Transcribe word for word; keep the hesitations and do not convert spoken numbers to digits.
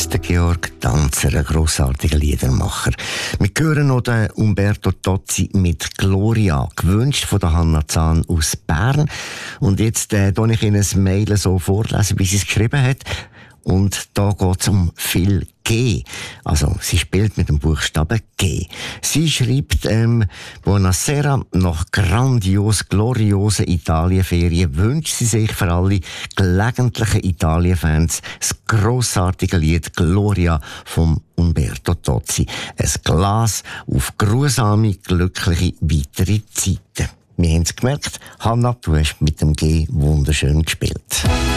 das der Georg Danzer, ein grossartiger Liedermacher. Wir hören noch den Umberto Tozzi mit Gloria, gewünscht von der Hanna Zahn aus Bern. Und jetzt äh, tue ich Ihnen ein Mail so vorlesen, wie sie es geschrieben hat. Und da geht es um viel G. Also, sie spielt mit dem Buchstaben G. Sie schreibt, ähm, Buonasera, nach grandios, gloriosen Italienferien wünscht sie sich für alle gelegentlichen Italien-Fans das grossartige Lied Gloria vom Umberto Tozzi. Ein Glas auf grusame, glückliche weitere Zeiten. Wir haben es gemerkt, Hanna, du hast mit dem G wunderschön gespielt.